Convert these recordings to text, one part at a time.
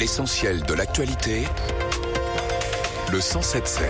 L'essentiel de l'actualité, le 107.7.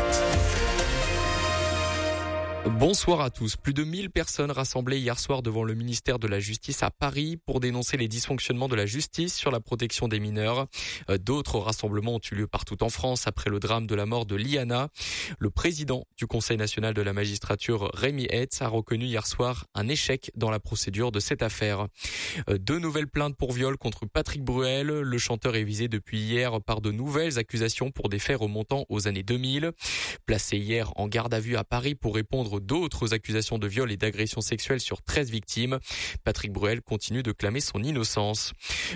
Bonsoir à tous. Plus de 1000 personnes rassemblées hier soir devant le ministère de la Justice à Paris pour dénoncer les dysfonctionnements de la justice sur la protection des mineurs. D'autres rassemblements ont eu lieu partout en France après le drame de la mort de Liana. Le président du Conseil national de la magistrature, Rémi Hetz, a reconnu hier soir un échec dans la procédure de cette affaire. Deux nouvelles plaintes pour viol contre Patrick Bruel. Le chanteur est visé depuis hier par de nouvelles accusations pour des faits remontant aux années 2000. Placé hier en garde à vue à Paris pour répondre d'autres accusations de viol et d'agression sexuelle sur 13 victimes. Patrick Bruel continue de clamer son innocence.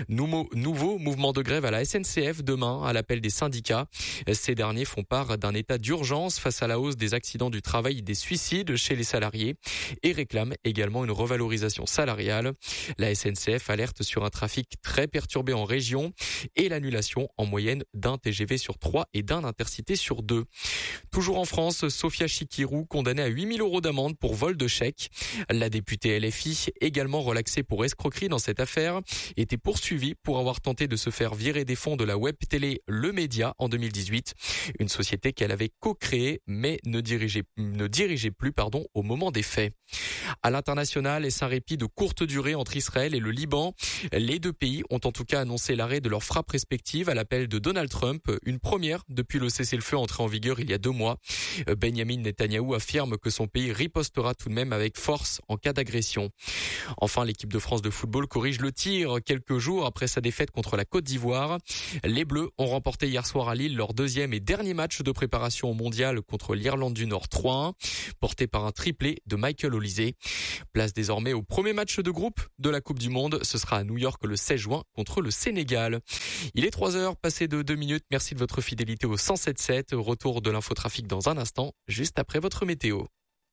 Nouveau mouvement de grève à la SNCF demain à l'appel des syndicats. Ces derniers font part d'un état d'urgence face à la hausse des accidents du travail et des suicides chez les salariés et réclament également une revalorisation salariale. La SNCF alerte sur un trafic très perturbé en région et l'annulation en moyenne d'un TGV sur 3 et d'un Intercité sur 2. Toujours en France, Sophia Chikirou condamnée à 8 000 € d'amende pour vol de chèque. La députée LFI, également relaxée pour escroquerie dans cette affaire, était poursuivie pour avoir tenté de se faire virer des fonds de la web télé Le Média en 2018. Une société qu'elle avait co-créée mais ne dirigeait plus au moment des faits. À l'international, est un répit de courte durée entre Israël et le Liban. Les deux pays ont en tout cas annoncé l'arrêt de leurs frappes respectives à l'appel de Donald Trump, une première depuis le cessez-le-feu entré en vigueur il y a 2 mois. Benjamin Netanyahou affirme que son pays ripostera tout de même avec force en cas d'agression. Enfin, l'équipe de France de football corrige le tir quelques jours après sa défaite contre la Côte d'Ivoire. Les Bleus ont remporté hier soir à Lille leur deuxième et dernier match de préparation au mondial contre l'Irlande du Nord 3-1, porté par un triplé de Michael Olise. Place désormais au premier match de groupe de la Coupe du Monde. Ce sera à New York le 16 juin contre le Sénégal. Il est 3h, passé de 2 minutes. Merci de votre fidélité au 107.7. Retour de l'infotrafic dans un instant, juste après votre météo.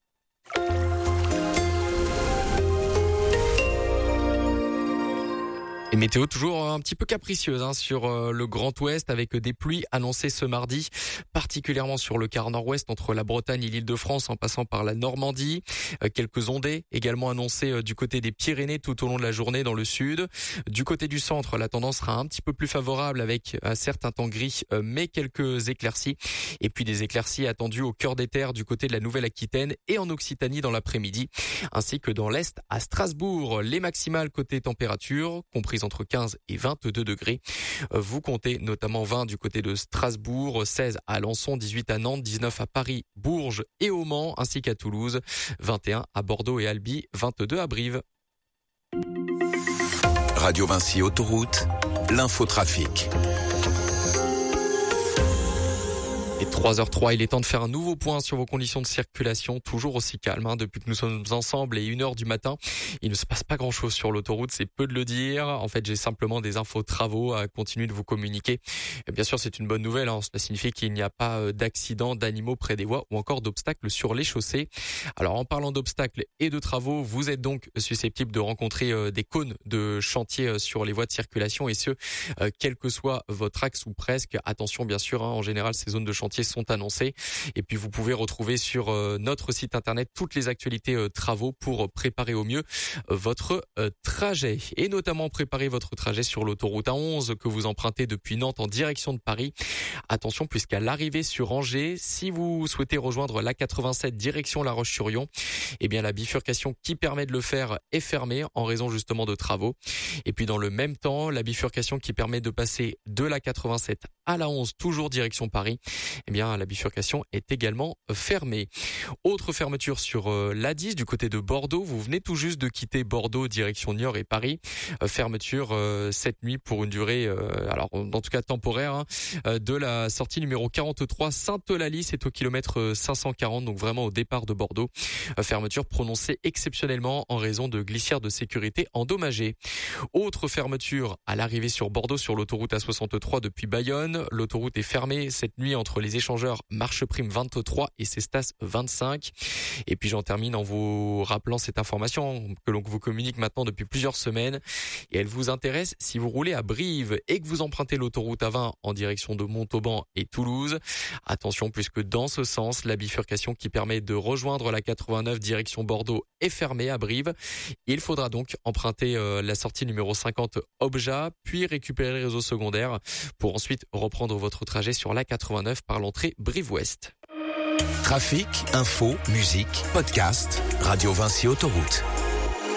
Et météo toujours un petit peu capricieuse sur le Grand Ouest avec des pluies annoncées ce mardi, particulièrement sur le quart nord-ouest entre la Bretagne et l'Île-de-France en passant par la Normandie. Quelques ondées également annoncées du côté des Pyrénées tout au long de la journée dans le sud. Du côté du centre, la tendance sera un petit peu plus favorable avec certes un temps gris mais quelques éclaircies. Et puis des éclaircies attendues au cœur des terres du côté de la Nouvelle-Aquitaine et en Occitanie dans l'après-midi, ainsi que dans l'Est à Strasbourg. Les maximales côté température, comprises entre 15 et 22 degrés. Vous comptez notamment 20 du côté de Strasbourg, 16 à Alençon, 18 à Nantes, 19 à Paris, Bourges et au Mans, ainsi qu'à Toulouse, 21 à Bordeaux et Albi, 22 à Brive. Radio Vinci Autoroute, l'infotrafic. Et 3h03, il est temps de faire un nouveau point sur vos conditions de circulation, toujours aussi calme depuis que nous sommes ensemble et 1h du matin. Il ne se passe pas grand-chose sur l'autoroute, c'est peu de le dire. En fait, j'ai simplement des infos travaux à continuer de vous communiquer. Et bien sûr, c'est une bonne nouvelle, cela signifie qu'il n'y a pas d'accidents d'animaux près des voies ou encore d'obstacles sur les chaussées. Alors, en parlant d'obstacles et de travaux, vous êtes donc susceptible de rencontrer des cônes de chantier sur les voies de circulation et ce, quel que soit votre axe ou presque. Attention, bien sûr, en général, ces zones de chantier sont annoncés et puis vous pouvez retrouver sur notre site internet toutes les actualités travaux pour préparer au mieux votre trajet et notamment préparer votre trajet sur l'autoroute A11 que vous empruntez depuis Nantes en direction de Paris. Attention puisqu'à l'arrivée sur Angers, si vous souhaitez rejoindre l'A87 direction La Roche-sur-Yon, eh bien la bifurcation qui permet de le faire est fermée en raison justement de travaux. Et puis dans le même temps, la bifurcation qui permet de passer de l'A87 à la 11 toujours direction Paris, eh bien la bifurcation est également fermée. Autre fermeture sur l'A10 du côté de Bordeaux. Vous venez tout juste de quitter Bordeaux direction Niort et Paris. Fermeture cette nuit pour une durée, alors en tout cas temporaire, de la sortie numéro 43 Sainte-Eulalie, c'est au kilomètre 540, donc vraiment au départ de Bordeaux. Fermeture prononcée exceptionnellement en raison de glissières de sécurité endommagées. Autre fermeture à l'arrivée sur Bordeaux sur l'autoroute A63 depuis Bayonne. L'autoroute est fermée cette nuit entre les échanges échangeur Marcheprime 23 et Cestas 25. Et puis j'en termine en vous rappelant cette information que l'on vous communique maintenant depuis plusieurs semaines. Et elle vous intéresse si vous roulez à Brive et que vous empruntez l'autoroute A20 en direction de Montauban et Toulouse. Attention, puisque dans ce sens, la bifurcation qui permet de rejoindre la 89 direction Bordeaux est fermée à Brive. Il faudra donc emprunter la sortie numéro 50 Obja, puis récupérer le réseau secondaire pour ensuite reprendre votre trajet sur la 89 par l'entrée Brive-Ouest. Trafic, info, musique, podcast, Radio Vinci Autoroute.